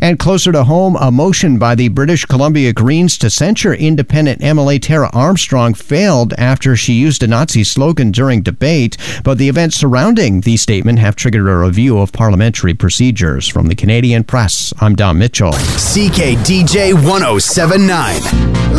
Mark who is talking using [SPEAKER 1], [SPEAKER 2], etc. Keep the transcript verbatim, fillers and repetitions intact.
[SPEAKER 1] And closer to home, a motion by the British Columbia Greens to censure independent M L A Tara Armstrong failed after she used a Nazi slogan during debate. But the events surrounding the statement have triggered a review of parliamentary procedures. From the Canadian Press, I'm Don Mitchell.
[SPEAKER 2] C K D J one oh seven point nine.